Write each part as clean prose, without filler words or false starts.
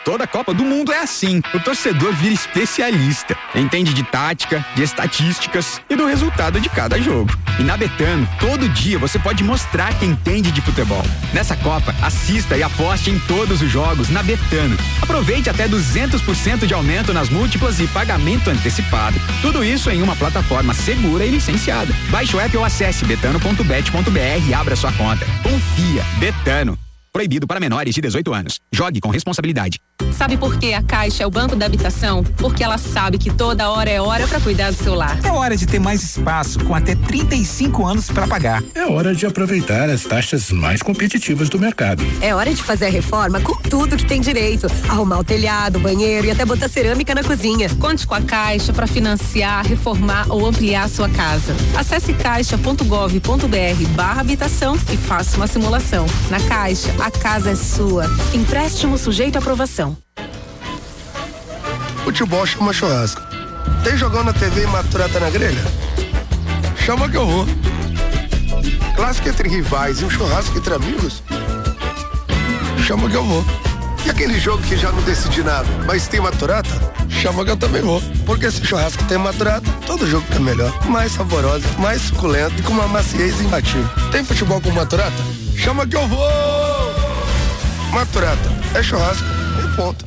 Toda Copa do Mundo é assim. O torcedor vira especialista. Entende de tática, de estatísticas e do resultado de cada jogo. E na Betano, todo dia você pode mostrar que entende de futebol. Nessa Copa, assista e aposte em todos os jogos na Betano. Aproveite até 200% de aumento nas múltiplas e pagamento antecipado. Tudo isso em uma plataforma segura e licenciada. Baixe o app ou acesse betano.bet.br e abra sua conta. Confia. Betano. Proibido para menores de 18 anos. Jogue com responsabilidade. Sabe por que a Caixa é o banco da habitação? Porque ela sabe que toda hora é hora para cuidar do seu lar. É hora de ter mais espaço, com até 35 anos para pagar. É hora de aproveitar as taxas mais competitivas do mercado. É hora de fazer a reforma com tudo que tem direito. Arrumar o telhado, o banheiro e até botar cerâmica na cozinha. Conte com a Caixa para financiar, reformar ou ampliar a sua casa. Acesse caixa.gov.br/habitação e faça uma simulação. Na Caixa, a casa é sua. Empréstimo sujeito à aprovação. Futebol chama churrasco. Tem jogão na TV e maturata na grelha? Chama que eu vou. Clássico entre rivais e um churrasco entre amigos? Chama que eu vou. E aquele jogo que já não decidi nada, mas tem maturata? Chama que eu também vou. Porque se churrasco tem maturata, todo jogo é melhor. Mais saboroso, mais suculento e com uma maciez imbatível. Tem futebol com maturata? Chama que eu vou! Maturata é churrasco e ponto.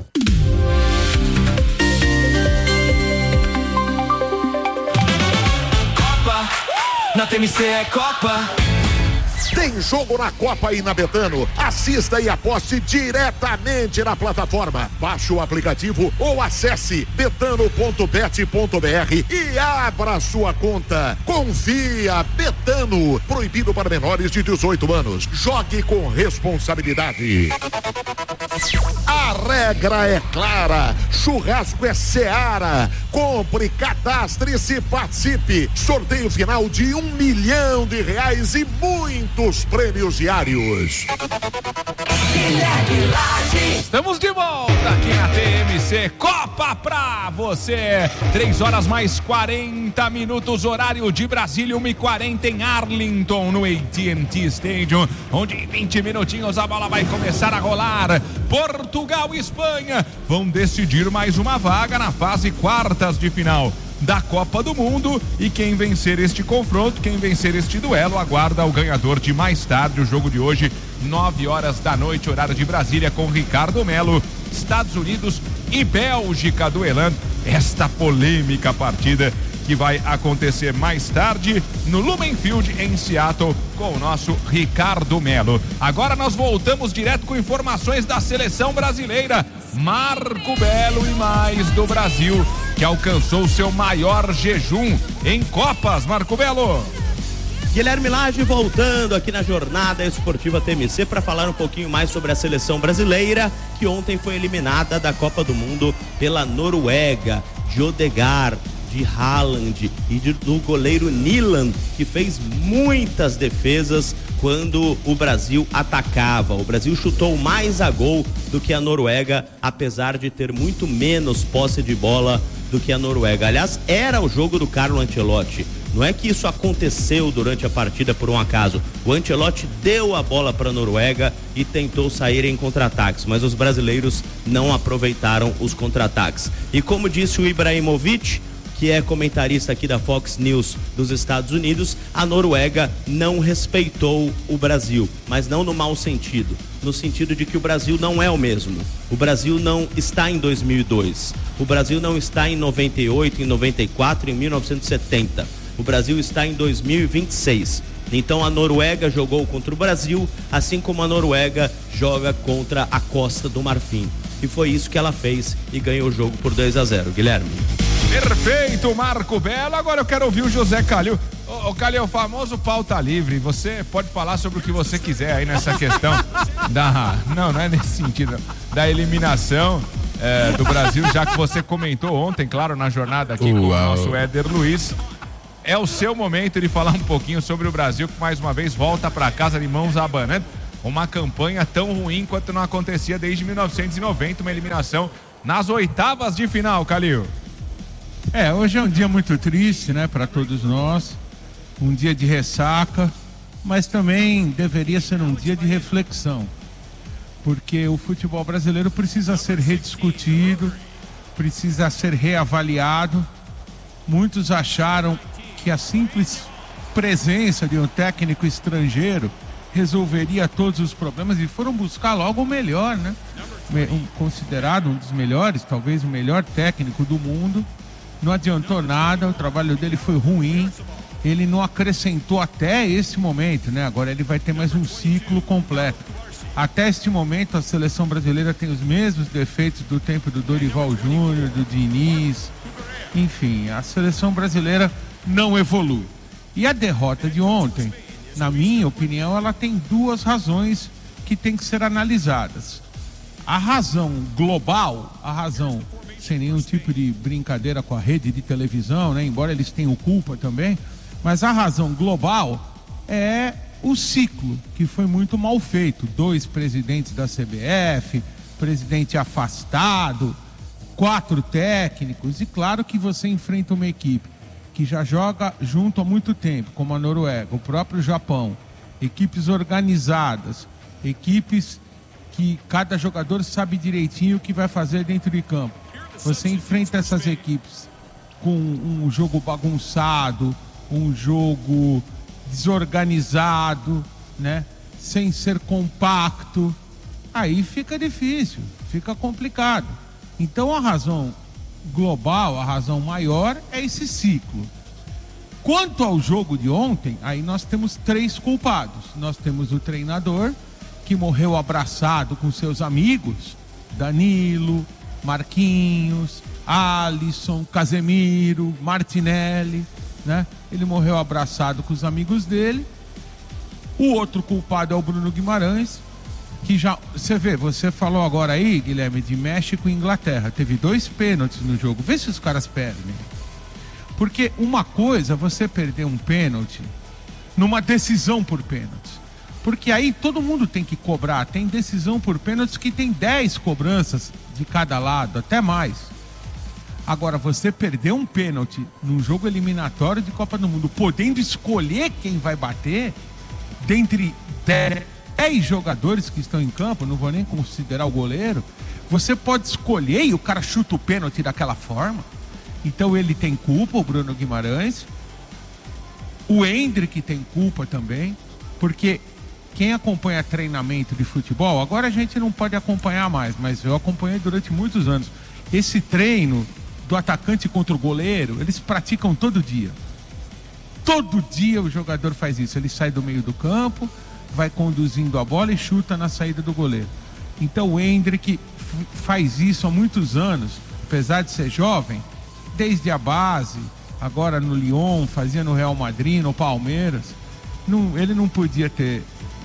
Copa, na TMC é Copa. Tem jogo na Copa aí na Betano. Assista e aposte diretamente na plataforma. Baixe o aplicativo ou acesse betano.bet.br e abra sua conta. Confia. Betano. Proibido para menores de 18 anos. Jogue com responsabilidade. A regra é clara. Churrasco é Seara. Compre, cadastre-se, participe. Sorteio final de R$1 milhão e muitos prêmios diários. Estamos de volta aqui na TMC Copa pra você. 3h mais 40, horário de Brasília, 1h40 em Arlington, no AT&T Stadium, onde em 20 minutinhos a bola vai começar a rolar. Portugal e Espanha vão decidir mais uma vaga na fase quartas de final da Copa do Mundo, e quem vencer este confronto, quem vencer este duelo, aguarda o ganhador de mais tarde. O jogo de hoje, 9h da noite, horário de Brasília, com Ricardo Melo. Estados Unidos e Bélgica duelando esta polêmica partida que vai acontecer mais tarde no Lumen Field em Seattle com o nosso Ricardo Melo. Agora nós voltamos direto com informações da seleção brasileira. Marco Belo e mais do Brasil, que alcançou o seu maior jejum em Copas. Marco Belo. Guilherme Lage voltando aqui na Jornada Esportiva TMC para falar um pouquinho mais sobre a seleção brasileira, que ontem foi eliminada da Copa do Mundo pela Noruega. De Odegaard, de Haaland e do goleiro Nyland, que fez muitas defesas quando o Brasil atacava. O Brasil chutou mais a gol do que a Noruega, apesar de ter muito menos posse de bola do que a Noruega. Aliás, era o jogo do Carlo Ancelotti. Não é que isso aconteceu durante a partida por um acaso. O Ancelotti deu a bola para a Noruega e tentou sair em contra-ataques, mas os brasileiros não aproveitaram os contra-ataques. E como disse o Ibrahimovic, que é comentarista aqui da Fox News dos Estados Unidos, a Noruega não respeitou o Brasil, mas não no mau sentido, no sentido de que o Brasil não é o mesmo. O Brasil não está em 2002, o Brasil não está em 98, em 94, em 1970. O Brasil está em 2026. Então a Noruega jogou contra o Brasil, assim como a Noruega joga contra a Costa do Marfim. E foi isso que ela fez e ganhou o jogo por 2-0. Guilherme. Perfeito, Marco Belo. Agora eu quero ouvir o José Calil. Ô Calil, o famoso pauta livre. Você pode falar sobre o que você quiser aí nessa questão da... Não é nesse sentido. Da eliminação do Brasil, já que você comentou ontem, claro, na jornada aqui com o nosso Éder Luiz. É o seu momento de falar um pouquinho sobre o Brasil, que mais uma vez volta para casa de mãos abanando. Uma campanha tão ruim quanto não acontecia desde 1990, uma eliminação nas oitavas de final, Calil. Hoje é um dia muito triste, né, para todos nós, um dia de ressaca, mas também deveria ser um dia de reflexão, porque o futebol brasileiro precisa ser rediscutido, precisa ser reavaliado. Muitos acharam que a simples presença de um técnico estrangeiro resolveria todos os problemas e foram buscar logo o melhor, né? Considerado um dos melhores, talvez o melhor técnico do mundo. Não adiantou nada, o trabalho dele foi ruim, ele não acrescentou até esse momento, né? Agora ele vai ter mais um ciclo completo. Até este momento a seleção brasileira tem os mesmos defeitos do tempo do Dorival Júnior, do Diniz, enfim, a seleção brasileira não evolui. E a derrota de ontem, na minha opinião, ela tem duas razões que tem que ser analisadas. A razão global, a razão sem nenhum tipo de brincadeira com a rede de televisão, né? Embora eles tenham culpa também, mas a razão global é o ciclo, que foi muito mal feito. 2 presidentes da CBF, presidente afastado, 4 técnicos, e claro que você enfrenta uma equipe que já joga junto há muito tempo, como a Noruega, o próprio Japão, equipes organizadas, equipes que cada jogador sabe direitinho o que vai fazer dentro de campo. Você enfrenta essas equipes com um jogo bagunçado, um jogo desorganizado, né? Sem ser compacto, aí fica difícil, fica complicado. Então a razão global, a razão maior é esse ciclo. Quanto ao jogo de ontem, aí nós temos 3 culpados. Nós temos o treinador, que morreu abraçado com seus amigos, Danilo, Marquinhos, Alisson, Casemiro, Martinelli, né? Ele morreu abraçado com os amigos dele. O outro culpado é o Bruno Guimarães, que já, você vê, você falou agora aí, Guilherme, de México e Inglaterra, teve 2 pênaltis no jogo, vê se os caras perdem. Porque uma coisa é você perder um pênalti numa decisão por pênalti, porque aí todo mundo tem que cobrar, tem decisão por pênaltis que tem 10 cobranças de cada lado, até mais. Agora, você perder um pênalti num jogo eliminatório de Copa do Mundo, podendo escolher quem vai bater, dentre 10 jogadores que estão em campo, não vou nem considerar o goleiro, você pode escolher e o cara chuta o pênalti daquela forma. Então ele tem culpa, o Bruno Guimarães. O Endrick tem culpa também, porque quem acompanha treinamento de futebol, agora a gente não pode acompanhar mais, mas eu acompanhei durante muitos anos. Esse treino do atacante contra o goleiro, eles praticam todo dia. Todo dia o jogador faz isso, ele sai do meio do campo, vai conduzindo a bola e chuta na saída do goleiro. Então o Endrick faz isso há muitos anos, apesar de ser jovem, desde a base, agora no Lyon, fazia no Real Madrid, no Palmeiras. Ele não podia ter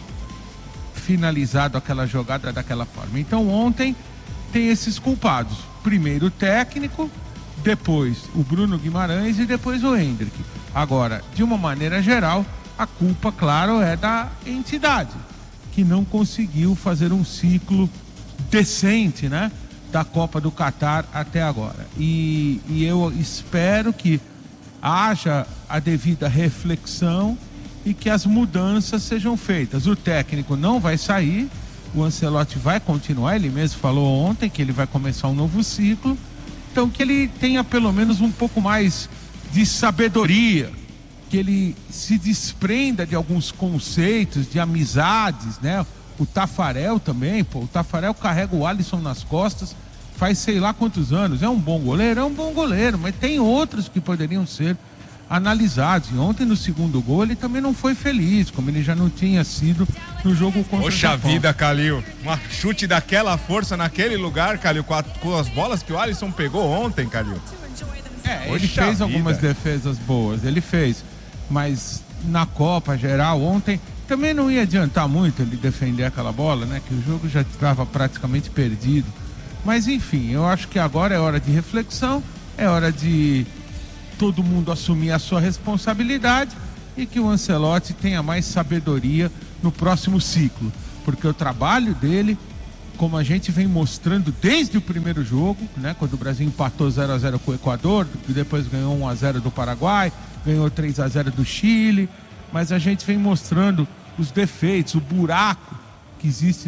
finalizado aquela jogada daquela forma. Então ontem tem esses culpados. Primeiro o técnico, depois o Bruno Guimarães e depois o Endrick. Agora, de uma maneira geral, a culpa, claro, é da entidade, que não conseguiu fazer um ciclo decente, né, da Copa do Catar até agora. E eu espero que haja a devida reflexão e que as mudanças sejam feitas. O técnico não vai sair, o Ancelotti vai continuar, ele mesmo falou ontem que ele vai começar um novo ciclo, então que ele tenha pelo menos um pouco mais de sabedoria, que ele se desprenda de alguns conceitos, de amizades, né? O Tafarel também, o Tafarel carrega o Alisson nas costas, faz sei lá quantos anos, é um bom goleiro, mas tem outros que poderiam ser analisados. E ontem no segundo gol ele também não foi feliz, como ele já não tinha sido no jogo contra o Japão. Poxa vida, Calil, um chute daquela força naquele lugar, Calil, com as bolas que o Alisson pegou ontem, Calil. Ele fez algumas defesas boas, ele fez, mas na Copa geral ontem também não ia adiantar muito ele defender aquela bola, né, que o jogo já estava praticamente perdido. Mas enfim, eu acho que agora é hora de reflexão, é hora de todo mundo assumir a sua responsabilidade e que o Ancelotti tenha mais sabedoria no próximo ciclo, porque o trabalho dele, como a gente vem mostrando desde o primeiro jogo, né, quando o Brasil empatou 0-0 com o Equador, e depois ganhou 1-0 do Paraguai, ganhou 3-0 do Chile, mas a gente vem mostrando os defeitos, o buraco que existe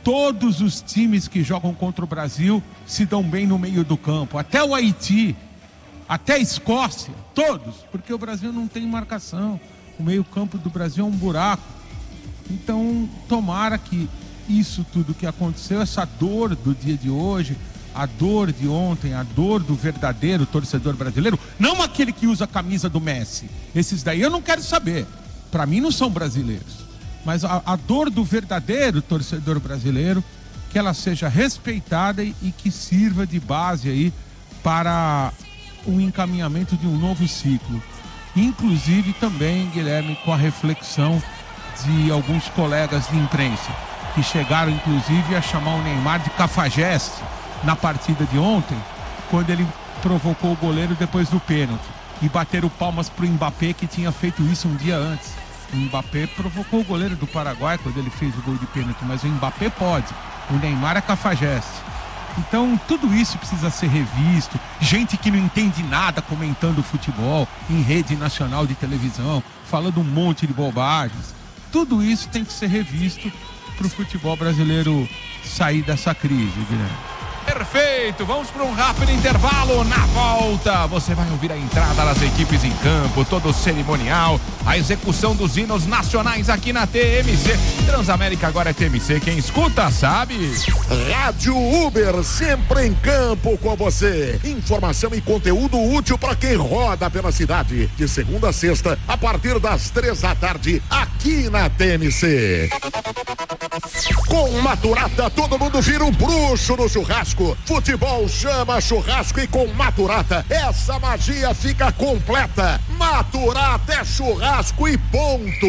Todos os times que jogam contra o Brasil se dão bem no meio do campo. Até o Haiti, até a Escócia, todos. Porque o Brasil não tem marcação. O meio campo do Brasil é um buraco. Então, tomara que isso tudo que aconteceu, essa dor do dia de hoje, a dor de ontem, a dor do verdadeiro torcedor brasileiro, não aquele que usa a camisa do Messi. Esses daí eu não quero saber. Para mim não são brasileiros. Mas a dor do verdadeiro torcedor brasileiro, que ela seja respeitada e que sirva de base aí para o encaminhamento de um novo ciclo. Inclusive também, Guilherme, com a reflexão de alguns colegas de imprensa, que chegaram inclusive a chamar o Neymar de cafajeste na partida de ontem, quando ele provocou o goleiro depois do pênalti. E bateram palmas pro Mbappé, que tinha feito isso um dia antes. O Mbappé provocou o goleiro do Paraguai quando ele fez o gol de pênalti, mas o Mbappé pode. O Neymar é cafajeste. Então tudo isso precisa ser revisto. Gente que não entende nada comentando futebol em rede nacional de televisão, falando um monte de bobagens. Tudo isso tem que ser revisto para o futebol brasileiro sair dessa crise, Guilherme. Perfeito, vamos para um rápido intervalo. Na volta, você vai ouvir a entrada das equipes em campo, todo o cerimonial, a execução dos hinos nacionais aqui na TMC. Transamérica agora é TMC, quem escuta sabe. Rádio Uber, sempre em campo com você. Informação e conteúdo útil para quem roda pela cidade. De segunda a sexta, a partir das 3h, aqui na TMC. Com Maturata, todo mundo vira um bruxo no churrasco. Futebol chama churrasco e com Maturata essa magia fica completa. Maturata é churrasco e ponto.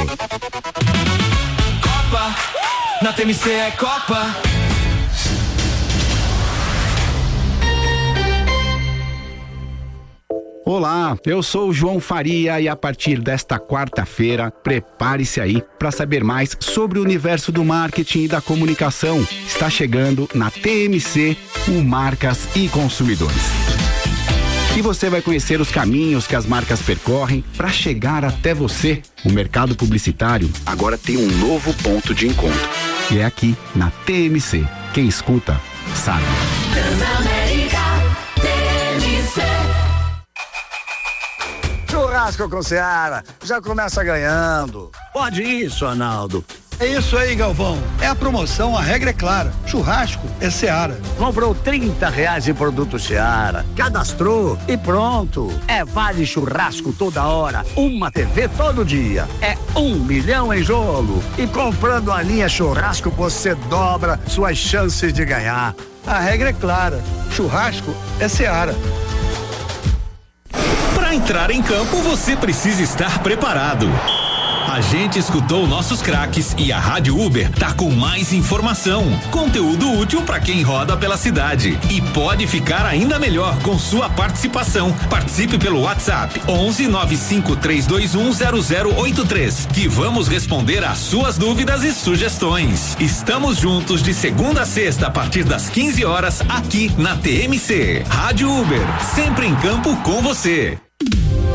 Copa, na TMC é Copa. Olá, eu sou o João Faria e a partir desta quarta-feira, prepare-se aí para saber mais sobre o universo do marketing e da comunicação. Está chegando na TMC, o Marcas e Consumidores. E você vai conhecer os caminhos que as marcas percorrem para chegar até você. O mercado publicitário agora tem um novo ponto de encontro. E é aqui, na TMC. Quem escuta, sabe. Transamérica, TMC. Churrasco com Seara, já começa ganhando. Pode isso, Arnaldo. É isso aí, Galvão. É a promoção, a regra é clara. Churrasco é Seara. Comprou R$30 em produto Seara, cadastrou e pronto. É vale churrasco toda hora, uma TV todo dia. É 1 milhão em jogo. E comprando a linha churrasco, você dobra suas chances de ganhar. A regra é clara. Churrasco é Seara. Para entrar em campo, você precisa estar preparado. A gente escutou nossos craques e a Rádio Uber tá com mais informação, conteúdo útil para quem roda pela cidade e pode ficar ainda melhor com sua participação. Participe pelo WhatsApp 11 95321 0083 que vamos responder às suas dúvidas e sugestões. Estamos juntos de segunda a sexta a partir das 15 horas aqui na TMC. Rádio Uber, sempre em campo com você.